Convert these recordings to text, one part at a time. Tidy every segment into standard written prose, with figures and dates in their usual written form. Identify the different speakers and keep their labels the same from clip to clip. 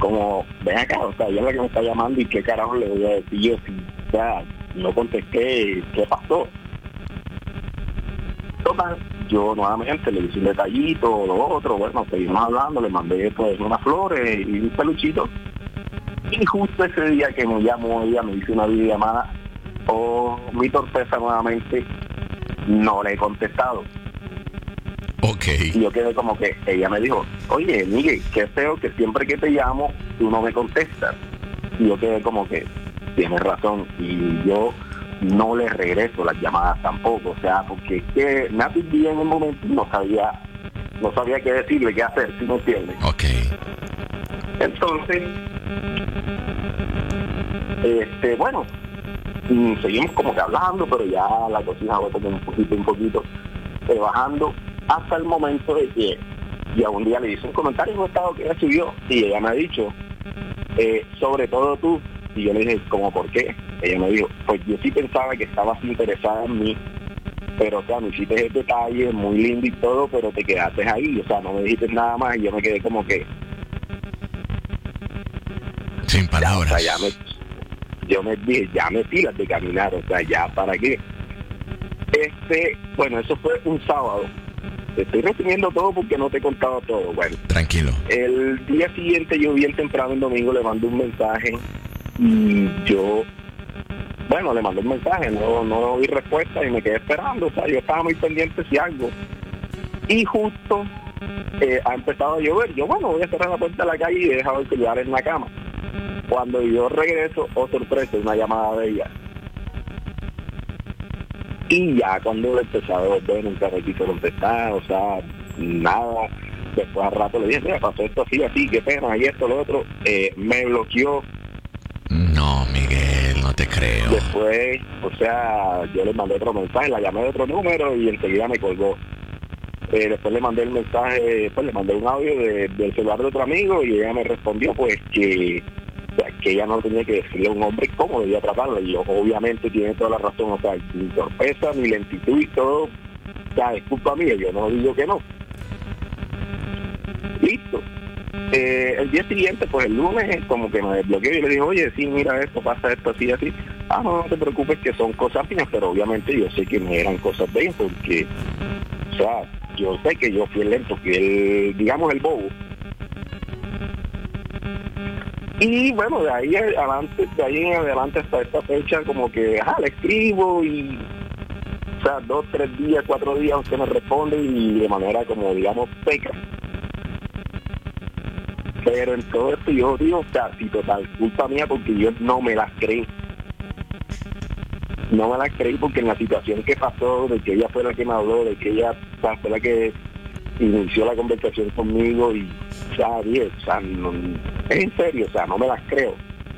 Speaker 1: como, ven acá, o sea, ella es la que me está llamando y qué carajo le voy a decir yo si, o sea, no contesté, ¿qué pasó? Total, yo nuevamente le hice un detallito, lo otro, bueno, seguimos hablando, le mandé pues unas flores y un peluchito. Y justo ese día que me llamó ella, me hizo una videollamada, mi sorpresa nuevamente, no le he contestado.
Speaker 2: Ok.
Speaker 1: Y yo quedé como que, ella me dijo, oye, Miguel, qué feo que siempre que te llamo, tú no me contestas. Y yo quedé como que, tienes razón, y yo no le regreso las llamadas tampoco, o sea, porque es que me atendí en un momento y no sabía qué decirle, qué hacer, ¿sí me entiendes?
Speaker 2: Ok.
Speaker 1: Entonces, bueno, seguimos como que hablando, pero ya la cocina fue como un poquito bajando, hasta el momento de que ya un día le hice un comentario en un estado que ella subió y ella me ha dicho, sobre todo tú, y yo le dije, ¿cómo por qué? Ella me dijo, pues yo sí pensaba que estabas interesada en mí, pero o sea, me hiciste el detalle, muy lindo y todo, pero te quedaste ahí, o sea, no me dijiste nada más y yo me quedé como que,
Speaker 2: sin palabras.
Speaker 1: o sea, yo me dije, ya me tiras de caminar, o sea, ya para qué. Bueno, eso fue un sábado. Te estoy resumiendo todo porque no te he contado todo. Bueno,
Speaker 2: tranquilo.
Speaker 1: El día siguiente, yo bien temprano el domingo le mandé un mensaje y le mandé un mensaje, no vi respuesta y me quedé esperando, o sea, yo estaba muy pendiente si algo. Y justo ha empezado a llover, yo voy a cerrar la puerta de la calle y he dejado el celular en la cama. Cuando yo regreso, sorpresa, una llamada de ella. Y ya cuando le empecé a devolver, nunca me quiso contestar, o sea, nada. Después al rato le dije, mira, pasó esto así, qué pena, y esto, lo otro. Me bloqueó.
Speaker 2: No, Miguel, no te creo.
Speaker 1: Después, o sea, yo le mandé otro mensaje, la llamé de otro número y enseguida me colgó. Después le mandé el mensaje, le mandé un audio del celular de otro amigo y ella me respondió pues que ella no tenía que decirle a un hombre cómo debía tratarla, y yo, obviamente tiene toda la razón, o sea, mi torpeza, mi lentitud y todo, o sea, es culpa mía, yo no digo que no. Listo. El día siguiente, pues el lunes, como que me desbloqueó y le dije, oye, sí, mira esto, pasa esto, así, así. No te preocupes que son cosas mías, pero obviamente yo sé que no eran cosas de él, porque, o sea, yo sé que yo fui el lento, que él, digamos, el bobo. Y bueno, de ahí en adelante hasta esta fecha, como que, le escribo y, o sea, 2, 3 días, 4 días usted me responde y de manera como, digamos, seca. Pero en todo esto yo digo, o sea, sí, total, culpa mía porque yo no me las creí. No me las creí porque en la situación que pasó, de que ella fue la que me habló, de que ella fue la que inició la conversación conmigo y, o sea, dije, o sea, no, es en serio, o sea, no me las creo.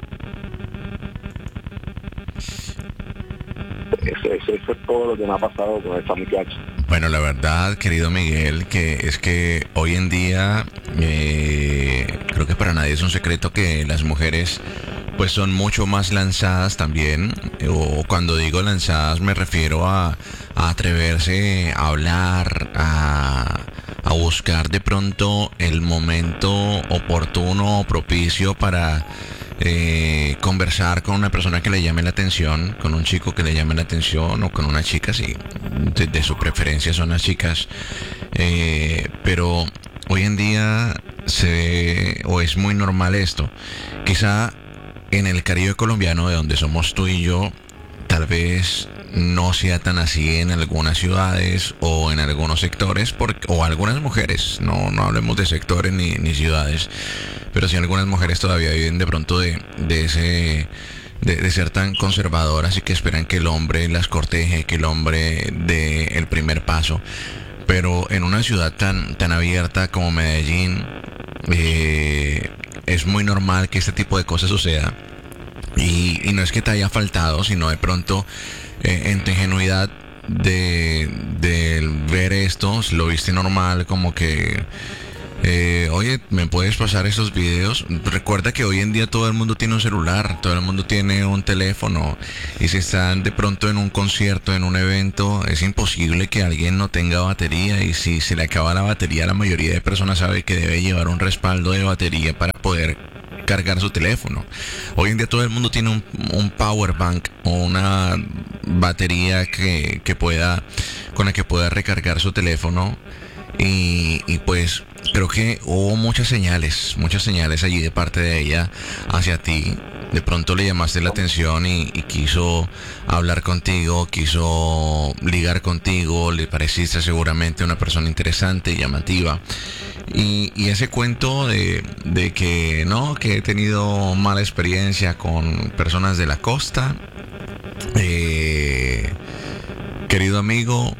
Speaker 1: Eso es todo lo que me ha pasado con esa muchacha.
Speaker 2: Bueno, la verdad, querido Miguel, que es que hoy en día creo que para nadie es un secreto que las mujeres pues son mucho más lanzadas también, o cuando digo lanzadas me refiero a atreverse a hablar, a buscar de pronto el momento oportuno o propicio para conversar con una persona que le llame la atención, con un chico que le llame la atención o con una chica, si de su preferencia son las chicas, pero hoy en día se ve o es muy normal esto. Quizá en el Caribe colombiano, de donde somos tú y yo, tal vez no sea tan así en algunas ciudades o en algunos sectores, o algunas mujeres, no hablemos de sectores ni ciudades, pero sí algunas mujeres todavía viven de pronto de ser tan conservadoras y que esperan que el hombre las corteje, que el hombre dé el primer paso. Pero en una ciudad tan abierta como Medellín, es muy normal que este tipo de cosas suceda. Y no es que te haya faltado, sino de pronto en tu ingenuidad de ver esto, lo viste normal, como que oye, ¿me puedes pasar esos videos? Recuerda que hoy en día todo el mundo tiene un celular, todo el mundo tiene un teléfono, y si están de pronto en un concierto, en un evento, es imposible que alguien no tenga batería, y si se le acaba la batería, la mayoría de personas sabe que debe llevar un respaldo de batería para poder cargar su teléfono. Hoy en día todo el mundo tiene un power bank o una batería con la que pueda recargar su teléfono. Y pues creo que hubo muchas señales allí de parte de ella hacia ti. De pronto le llamaste la atención y quiso hablar contigo, quiso ligar contigo, le pareciste seguramente una persona interesante y llamativa. Y ese cuento de que no, que he tenido mala experiencia con personas de la costa, querido amigo,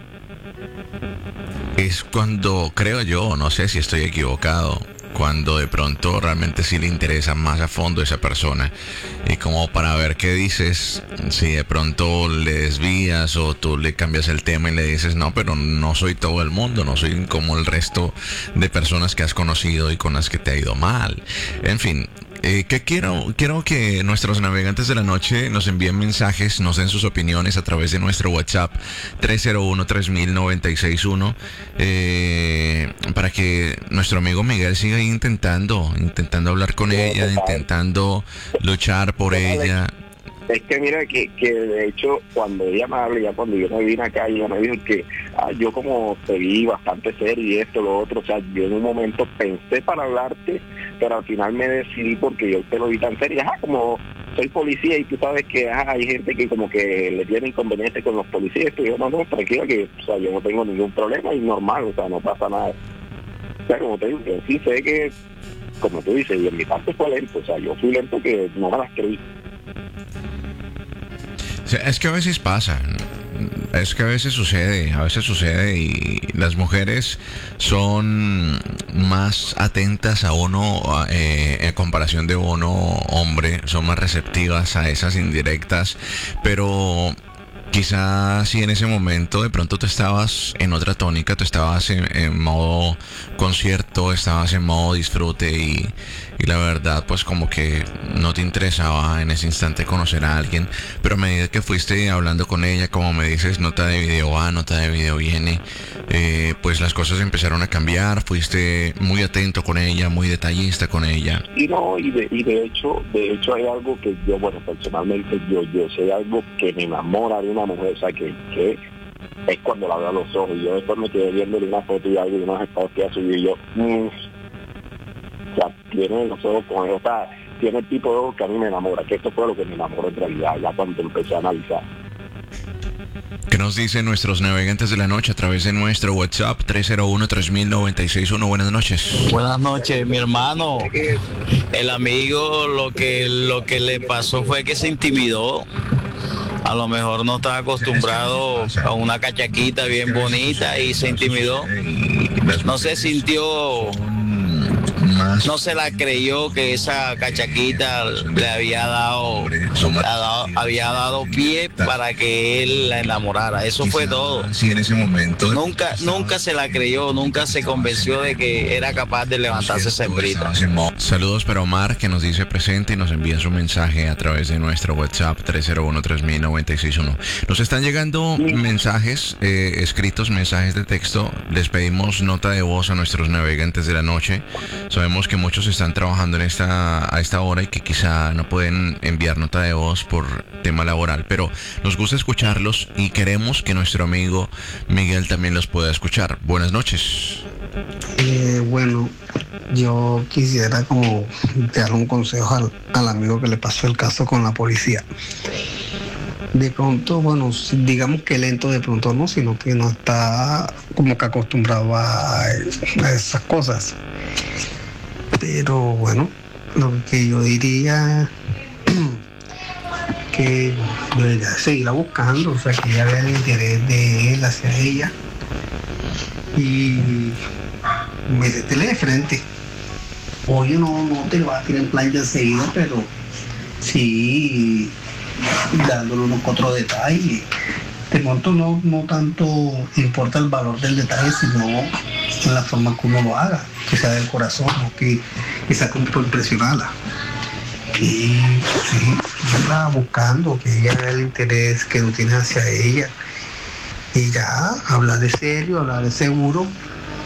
Speaker 2: es cuando, creo yo, no sé si estoy equivocado, cuando de pronto realmente sí le interesa más a fondo esa persona, y como para ver qué dices, si de pronto le desvías o tú le cambias el tema y le dices, no, pero no soy todo el mundo, no soy como el resto de personas que has conocido y con las que te ha ido mal. En fin, que quiero que nuestros navegantes de la noche nos envíen mensajes, nos den sus opiniones a través de nuestro WhatsApp 301-3000-961, para que nuestro amigo Miguel siga ahí intentando hablar con ella, intentando luchar por ella.
Speaker 1: Es que mira que de hecho cuando ella me habla, ya cuando yo me vine acá, ella me dijo que yo como te vi bastante serio y esto, lo otro, o sea, yo en un momento pensé para hablarte, pero al final me decidí porque yo te lo vi tan serio, como soy policía y tú sabes que hay gente que como que le tiene inconveniente con los policías, y yo no, tranquila que, o sea, yo no tengo ningún problema y normal, o sea, no pasa nada. O sea, como te digo, yo sí sé que, como tú dices, y en mi parte fue lento, o sea, yo fui lento que no me las creí.
Speaker 2: Es que a veces pasa, es que a veces sucede y las mujeres son más atentas a uno en comparación de uno, hombre, son más receptivas a esas indirectas, pero quizás si en ese momento de pronto tú estabas en otra tónica, tú estabas en modo concierto, estabas en modo disfrute y la verdad pues como que no te interesaba en ese instante conocer a alguien, pero a medida que fuiste hablando con ella, como me dices, nota de video va, nota de video viene, pues las cosas empezaron a cambiar, fuiste muy atento con ella, muy detallista con ella.
Speaker 1: Y no, y de hecho hay algo que yo, bueno, personalmente yo sé algo que me enamora de una mujer, o sea, que es cuando la veo a los ojos. Yo después me quedé viéndole una foto y algo de unos estados que ha subido y yo, o sea, tiene los ojos con él, o sea, tiene el tipo de ojos que a mí me enamora, que esto fue lo que me enamoró en realidad, ya cuando empecé a analizar.
Speaker 2: ¿Qué nos dicen nuestros navegantes de la noche a través de nuestro WhatsApp 301-3000-961? Buenas noches.
Speaker 3: Buenas noches, mi hermano. El amigo lo que le pasó fue que se intimidó. A lo mejor no estaba acostumbrado a una cachaquita bien bonita y se intimidó. No se sintió, no se la creyó que esa cachaquita le había dado pie para que él la enamorara. Eso fue todo.
Speaker 2: Sí, en ese momento.
Speaker 3: Nunca se la creyó, nunca se convenció de que era capaz de levantarse esa hembrita.
Speaker 2: Saludos para Omar, que nos dice presente y nos envía su mensaje a través de nuestro WhatsApp 301-3000-961. Nos están llegando mensajes escritos, mensajes de texto. Les pedimos nota de voz a nuestros navegantes de la noche. Sabemos que muchos están trabajando a esta hora y que quizá no pueden enviar nota de voz por tema laboral, pero nos gusta escucharlos y queremos que nuestro amigo Miguel también los pueda escuchar. Buenas noches.
Speaker 4: Bueno, yo quisiera como dar un consejo al amigo que le pasó el caso con la policía. De pronto, bueno, digamos que lento de pronto no, sino que no está como que acostumbrado a esas cosas. Pero bueno, lo que yo diría que debería seguirla buscando, o sea, que ella vea el interés de él hacia ella y métetele de frente. Oye, no te va a tirar en plancha enseguida, pero sí dándole unos otros detalles. De pronto no tanto importa el valor del detalle, sino en la forma que uno lo haga, que sea del corazón, no que sea como por impresionarla. Y sí, está buscando que ella vea el interés que tú tienes hacia ella y ya hablar de serio, hablar de seguro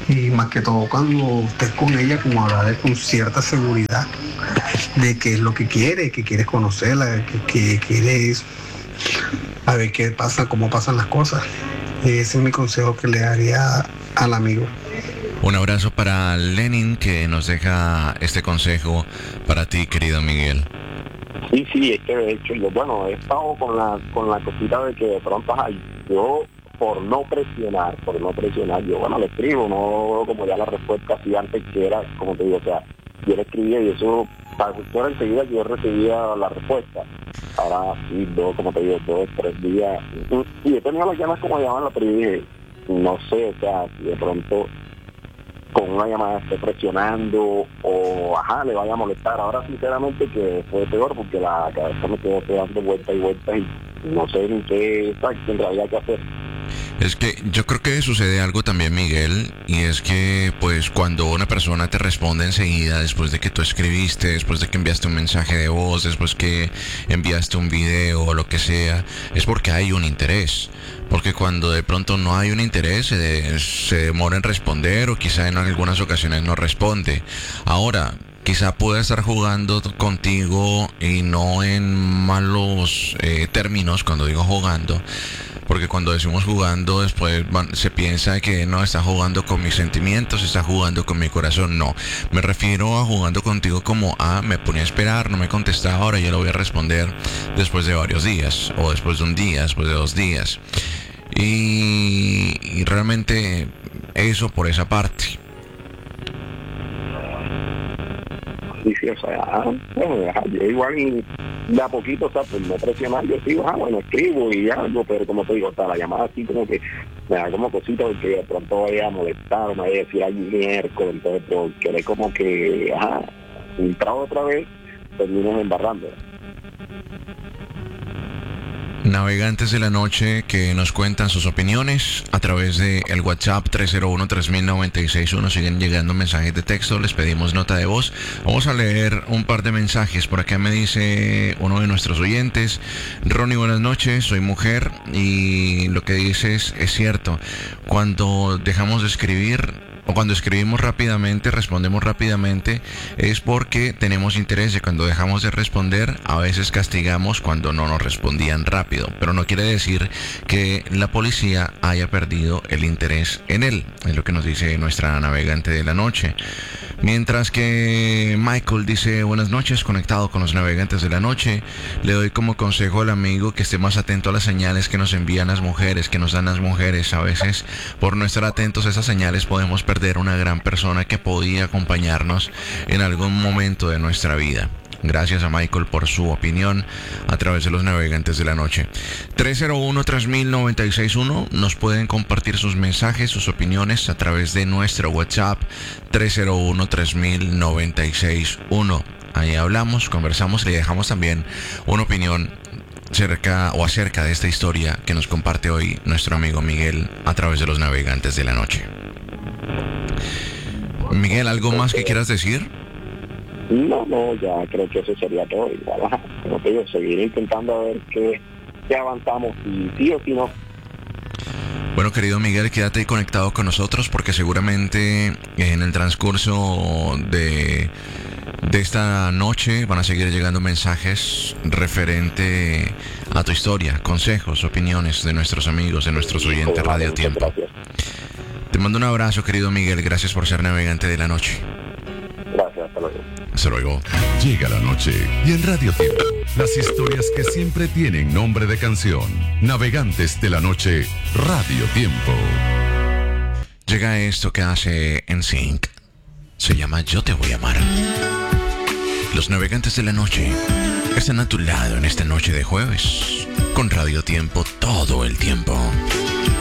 Speaker 4: Y más que todo cuando estés con ella, como hablar con cierta seguridad de qué es lo que quieres conocerla, que quieres a ver qué pasa, cómo pasan las cosas. Ese es mi consejo que le daría al amigo.
Speaker 2: Un abrazo para Lenin, que nos deja este consejo para ti, querido Miguel.
Speaker 1: Sí, es que de hecho he estado con la cosita de que de pronto yo por no presionar, yo le escribo, no como ya la respuesta así antes que era, como te digo, o sea, yo le escribía y eso pasó enseguida que yo recibía la respuesta. Ahora sí, como te digo, 2, 3 días, y he tenido las ganas como llamarla, pero yo dije, no sé, o sea, si de pronto con una llamada esté presionando o le vaya a molestar. Ahora sinceramente que fue peor porque la cabeza me quedó dando vueltas y no sé ni qué en realidad qué hacer.
Speaker 2: Es que yo creo que sucede algo también, Miguel, y es que pues cuando una persona te responde enseguida después de que tú escribiste, después de que enviaste un mensaje de voz, después que enviaste un video o lo que sea, es porque hay un interés. Porque cuando de pronto no hay un interés, se demora en responder o quizá en algunas ocasiones no responde. Ahora, quizá pueda estar jugando contigo y no en malos términos cuando digo jugando. Porque cuando decimos jugando, después se piensa que no está jugando con mis sentimientos, está jugando con mi corazón. No, me refiero a jugando contigo como me pone a esperar, no me contesta ahora, yo lo voy a responder después de varios días, o después de un día, después de 2 días. Y realmente eso por esa parte.
Speaker 1: Sí, o sea, yo igual y de a poquito, o sea, pues no presionar, yo sigo, escribo y algo, pero como te digo, o sea, la llamada así como que me da como cosita porque de pronto vaya a molestar, me vaya a decir algo miércoles, entonces por querer como que, entrar otra vez, termino embarrando.
Speaker 2: Navegantes de la noche que nos cuentan sus opiniones a través de el WhatsApp 301-3096-1. Siguen llegando mensajes de texto, les pedimos nota de voz. Vamos a leer un par de mensajes. Por acá me dice uno de nuestros oyentes: Ronnie, buenas noches, soy mujer y lo que dices es cierto. Cuando dejamos de escribir o cuando escribimos rápidamente, respondemos rápidamente, es porque tenemos interés. Y cuando dejamos de responder, a veces castigamos cuando no nos respondían rápido. Pero no quiere decir que la policía haya perdido el interés en él. Es lo que nos dice nuestra navegante de la noche. Mientras que Michael dice: buenas noches, conectado con los navegantes de la noche. Le doy como consejo al amigo que esté más atento a las señales que nos envían las mujeres, que nos dan las mujeres. A veces, por no estar atentos a esas señales, podemos perder una gran persona que podía acompañarnos en algún momento de nuestra vida. Gracias a Michael por su opinión a través de los navegantes de la noche. 301-3096-1. Nos pueden compartir sus mensajes, sus opiniones a través de nuestro WhatsApp 301-3096-1. Ahí hablamos, conversamos y le dejamos también una opinión acerca de esta historia que nos comparte hoy nuestro amigo Miguel a través de los navegantes de la noche. Miguel, ¿algo más que quieras decir?
Speaker 1: No, ya creo que eso sería todo. Igual, como te digo, seguir intentando a ver qué avanzamos, si sí o si no.
Speaker 2: Bueno, querido Miguel, quédate ahí conectado con nosotros porque seguramente en el transcurso de esta noche van a seguir llegando mensajes referente a tu historia, consejos, opiniones de nuestros amigos, de nuestros oyentes Radio Tiempo. Te mando un abrazo, querido Miguel, gracias por ser navegante de la noche.
Speaker 1: Gracias, hasta luego.
Speaker 2: Hasta luego.
Speaker 5: Llega la noche y en Radio Tiempo, las historias que siempre tienen nombre de canción. Navegantes de la noche, Radio Tiempo.
Speaker 2: Llega esto que hace NSYNC. Se llama Yo Te Voy a Amar. Los navegantes de la noche están a tu lado en esta noche de jueves, con Radio Tiempo todo el tiempo.